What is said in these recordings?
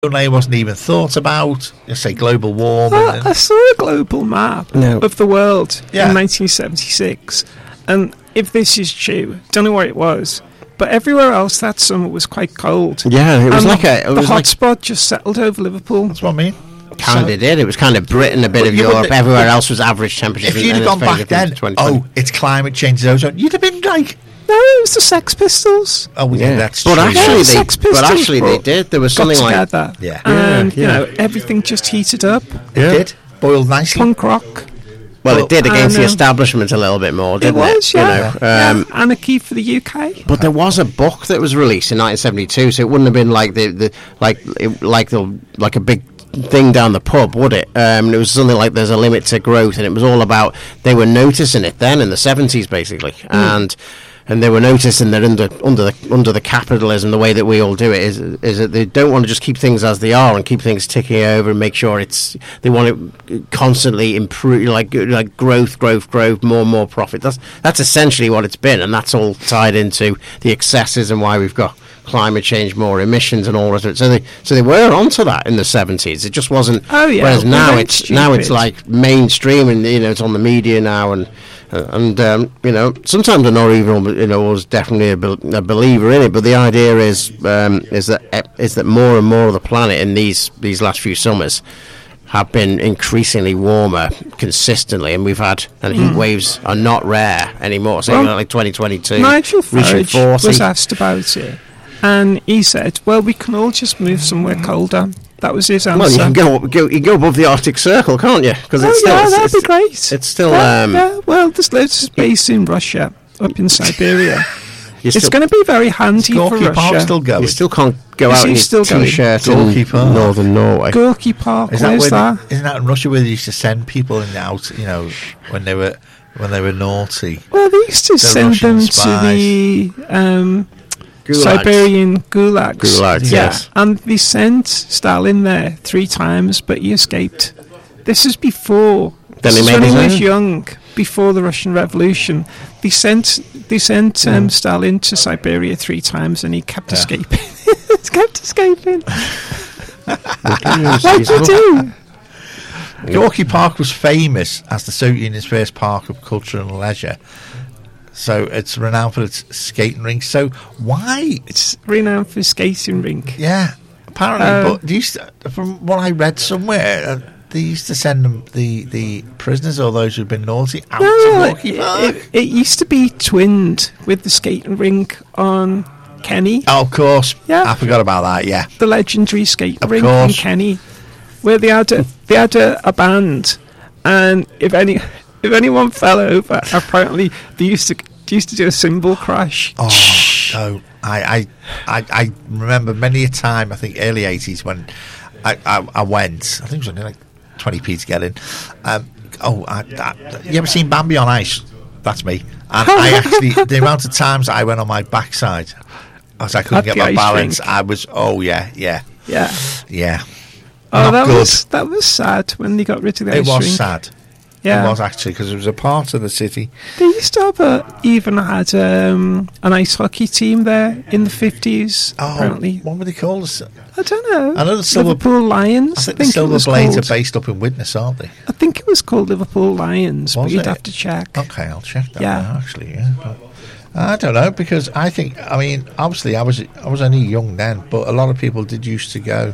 wasn't even thought about. You say global warming. Well, I saw a global map of the world in 1976, and if this is true, don't know where it was, but everywhere else that summer was quite cold. Yeah, it was and like the hotspot just settled over Liverpool. That's what I mean. Kind of did. It was kind of Britain, a bit of Europe. Everywhere else was average temperature. If you'd have gone back then, it's climate change ozone, you'd have been like... No, it was the Sex Pistols. Oh, yeah, that's but true. Actually, they did. There was something like that. And you know, everything just heated up. It did. Boiled nicely. Punk rock. Well, it did against the establishment a little bit more, didn't it? Was, yeah. Anarchy for the UK. But there was a book that was released in 1972, so it wouldn't have been like like a big thing down the pub, would it? It was something like there's a limit to growth, and it was all about, they were noticing it then in the 70s basically, and they were noticing that under the capitalism, the way that we all do it is that they don't want to just keep things as they are and keep things ticking over and make sure they want to constantly improve, like growth, more and more profit. That's essentially what it's been, and that's all tied into the excesses and why we've got climate change, more emissions, and all the rest of it. So they were onto that in the 70s. It just wasn't. Oh yeah. Whereas now it's like mainstream, and it's on the media now, and sometimes I'm not even was definitely a believer in it. But the idea is that more and more of the planet in these last few summers have been increasingly warmer consistently, and heat waves are not rare anymore. So like 2022, Nigel Farage was asked about it. And he said, well, we can all just move somewhere colder. That was his answer. Well, you can go above the Arctic Circle, can't you? Because that'd be great. It's still... well, there's loads of space in Russia, up in Siberia. It's going to be very handy for Russia. Park still going? You still can't go out in your T-shirt in northern Norway. Gorky Park, where's that? Isn't that in Russia where they used to send people out, when they were naughty? Well, they used to send them to the... Siberian gulags. Yes. And they sent Stalin there 3 times, but he escaped. This is before. When he was young, before the Russian Revolution. They sent Stalin to Siberia 3 times, and he kept escaping. He kept escaping. What do you do? Gorky Park was famous as the Soviet Union's first park of culture and leisure. So it's renowned for its skating rink. So why? It's renowned for skating rink. Yeah, apparently. But from what I read somewhere, they used to send them the prisoners or those who'd been naughty out to Gorky Park. It used to be twinned with the skating rink on Kenny. Oh, of course. Yeah, I forgot about that. Yeah, the legendary skating rink in Kenny, where they had a band, and if anyone fell over, apparently they used to do a cymbal crash. Oh no! I remember many a time. I think early 80s when I went. I think it was only like 20p to get in. You ever seen Bambi on Ice? That's me. And I actually, the amount of times I went on my backside, as I couldn't get my balance. Drink. I was. Oh yeah. Oh, that was sad when they got rid of the ice rink. It was sad. Yeah. It was actually, because it was a part of the city. They used to have even had an ice hockey team there in the 50s, apparently. What were they called? I don't know. I know the Liverpool Lions. I think the Silver Blades are based up in Widnes, aren't they? I think it was called Liverpool Lions, but you'd have to check. Okay, I'll check that now, actually, yeah. But I don't know, because obviously I was only young then, but a lot of people did used to go.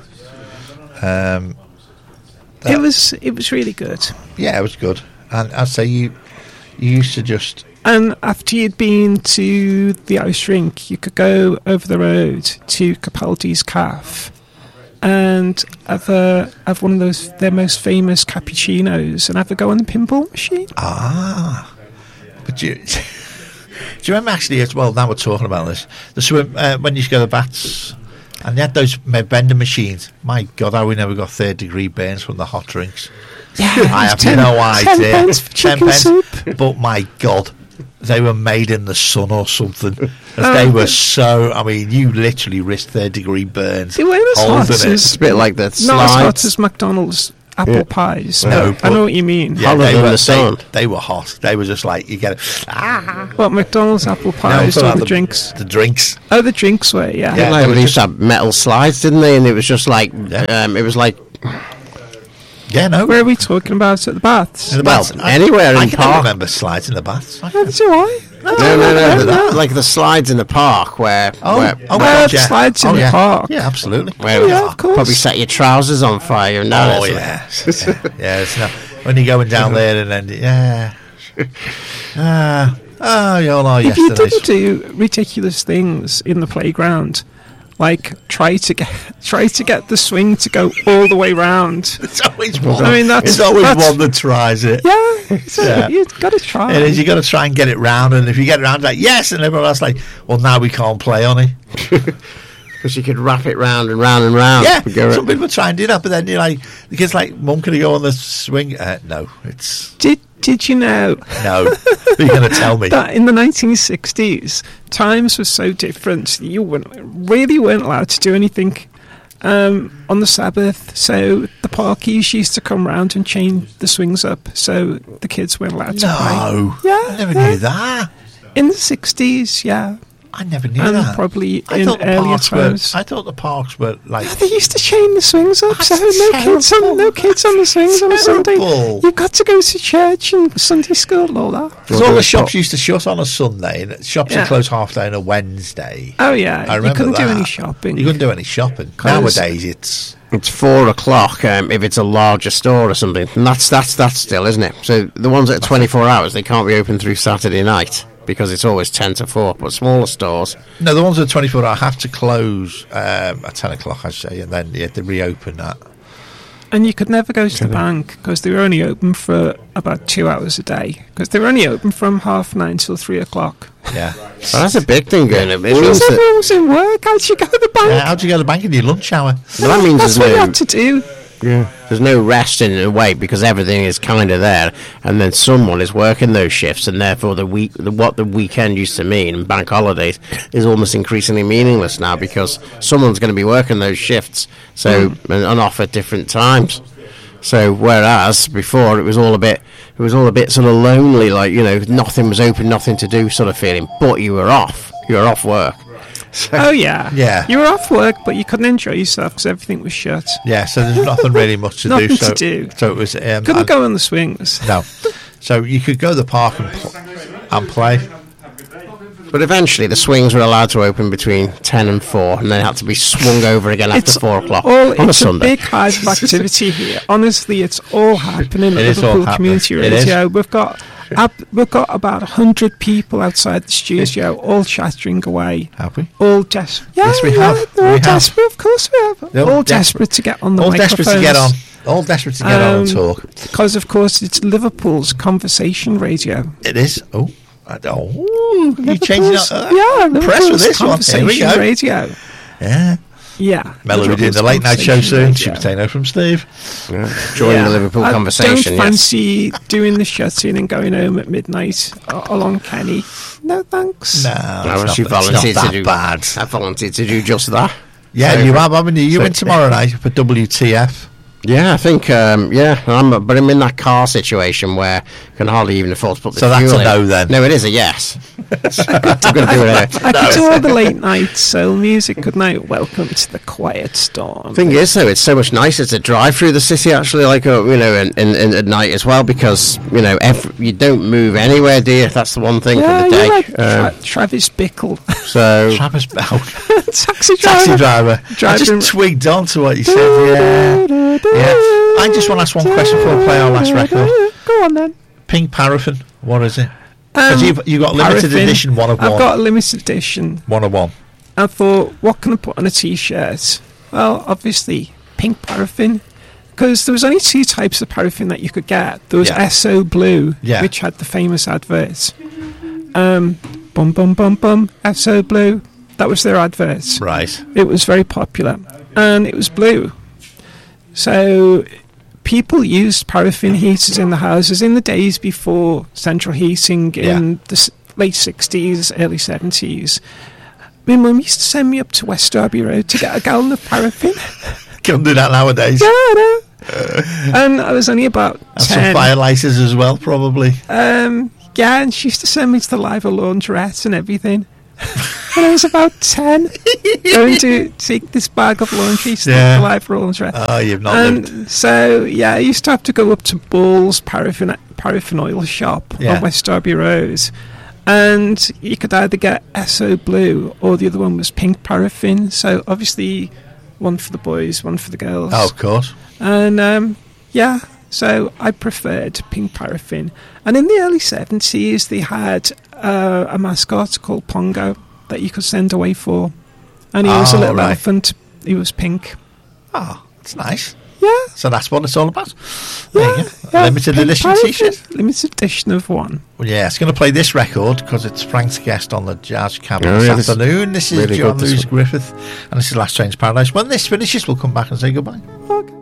It was really good. Yeah, it was good. And I'd say you used to just... And after you'd been to the ice rink, you could go over the road to Capaldi's Cafe and have one of their most famous cappuccinos and have a go on the pinball machine. Ah. But do you remember actually as well, now we're talking about this, when you used to go to the Bats... And they had those vending machines. My God, how we never got 3rd-degree burns from the hot drinks. Yeah, I have no idea. 10 pence for chicken soup. But my God, they were made in the sun or something. They were so... you literally risked 3rd-degree burns. They weren't as hot as... It's a bit like that slide. Not as hot as McDonald's apple pies. No, I know what you mean. Yeah, Hotter than the sun. they were hot. They were just like, you get it. What, McDonald's apple pies or the drinks? The drinks. Oh, the drinks were, yeah. Yeah, like, they used to have metal slides, didn't they? And it was just like, it was like, Yeah, no. Where are we talking about? At the baths? In the well, baths. anywhere in I can park. remember slides in the baths. That's all right. No. Like the slides in the park where God, yeah. Slides in the yeah. park. Yeah, absolutely. where Yeah, of course. probably set your trousers on fire. And Oh, yeah. Yeah, it's not, when you're going down there and then, yeah. You all are If you yesterdays. didn't do ridiculous things in the playground, like try to get the swing to go all the way round. It's always one. I mean, it's always one that tries it. Yeah, so Yeah. you've got to try. It is. You got to try and get it round, and if you get it round, like yes, and everyone else like, well, now we can't play on it. Because you could wrap it round and round and round. Yeah, some people try and do that, but then you're like, the kid's like, Mum, can you go on the swing? No, it's Did you know no. You're going to tell me. that in the 1960s times were so different? You really weren't allowed to do anything on the Sabbath. So the parkies used to come round and chain the swings up, so the kids weren't allowed to play. No, Yeah, I never knew that. In the 60s, yeah. I never knew And that. probably I in thought the earlier parks were. times. I thought the parks were like. They used to chain the swings up, That's so no kids on the swings on a Sunday. terrible. You've got to go to church and Sunday school and all that. Because all the shops used to shut on a Sunday, and shops Yeah. would close half day on a Wednesday. Oh yeah, I you remember couldn't do that. any shopping. You couldn't do any shopping. 'Cause- Nowadays, it's. It's 4 o'clock if it's a larger store or something, and that's still, isn't it? So the ones that are 24 hours, they can't be open through Saturday night because it's always 10 to 4. But smaller stores, No, the ones that are 24 hour have to close at 10 o'clock, I'd say, and then you have to reopen that. And you could never go to the bank because they were only open for about 2 hours a day. Because they were only open from 9:30 till 3 o'clock. Yeah. well, that's a big thing going on. It means Because that, everyone was in work. How'd you go to the bank? How'd you go to the bank in your lunch hour? well, that means That's what you had to do. there's no rest in a way because everything is kind of there, and then someone is working those shifts, and therefore what the weekend used to mean and bank holidays is almost increasingly meaningless now because someone's going to be working those shifts, so and off at different times. So whereas before it was all a bit sort of lonely, like nothing was open, nothing to do, sort of feeling. But you were off work. Oh yeah, Yeah. You were off work, but you couldn't enjoy yourself because everything was shut. Yeah, so there's nothing really much to Nothing do. to do. So it was. Couldn't go on the swings. No. So you could go to the park and play. But eventually the swings were allowed to open between 10 and 4, and then had to be swung over again after 4 o'clock on a It's a Sunday. big hive of activity here. Honestly, it's all happening It at is all Liverpool happening. Community It is. Radio. We've got about 100 people outside the studio, all chattering away. Have we? All desperate. Yeah, Yes, we have. They're all We have. desperate. Of course we have. They're all all desperate to get on the All microphones. desperate to get on. All desperate to get on and talk. Because, of course, it's Liverpool's conversation radio. It is. Oh. You changing Liverpool's- up. Yeah, Impressed with Liverpool's this one. Here we conversation go. radio. Yeah. Yeah. Melody doing the Liverpool's late night show conversation soon. radio. Potato from Steve. Join the Liverpool I conversation, don't yes. fancy doing the shut-in and going home at midnight along Kenny. No, thanks. No, I it's wish you not, it's volunteered not to that do bad. I volunteered to do just that. Yeah, So- you have, haven't you? You so- win tomorrow night for WTF. Yeah, I think, but I'm in that car situation where I can hardly even afford to put the So that's fuel a in. no then? No, it is a yes. I'm going to do it anyway. I could do all the late night soul music. Good night. Welcome to the quiet storm. Thing is, though, it's so much nicer to drive through the city actually, like in at night as well, because you don't move anywhere, do you? That's the one thing Yeah, for the you're day. like Travis Bickle, So Travis Bell. taxi driver. Taxi driver. I Driving- just twigged on to what you said. Yeah. I just want to ask one question before we play our last record. Go on then. Pink Paraffin. What is it? Because you've got limited Paraffin. edition one of I've one. got a limited edition. One of one. I thought, what can I put on a t-shirt? Well, obviously, pink paraffin. Because there was only 2 types of paraffin that you could get. There was Yeah. SO Blue, Yeah. which had the famous adverts. Bum, bum, bum, bum, SO Blue. That was their adverts. Right. It was very popular. And it was blue. So people used paraffin heaters in the houses in the days before central heating in the late 60s, early 70s. My mum used to send me up to West Derby Road to get a gallon of paraffin. Can't do that nowadays. Yeah, I know. And I was only about And 10. some fire lighters as well, probably. Yeah, and she used to send me to the Liver laundrette and everything. When I was about 10, going to take this bag of laundry to the Liver laundrette. Oh, you've not lived. And so, yeah, I used to have to go up to Bull's paraffin oil shop on West Derby Road. And you could either get SO Blue or the other one was pink paraffin. So, obviously, one for the boys, one for the girls. Oh, of course. And, yeah, so I preferred pink paraffin. And in the early 70s, they had a mascot called Pongo that you could send away for. And he was a little elephant. He was pink. Oh, that's nice. Yeah. So that's what it's all about. There you go. Yeah, Limited edition t-shirt. Limited edition of one. Well, yeah, it's going to play this record because it's Frank's guest on the Jazz Cabinet this afternoon. This is really John good, Lewis Griffith, and this is Last Train to Paradise. When this finishes, we'll come back and say goodbye. Okay.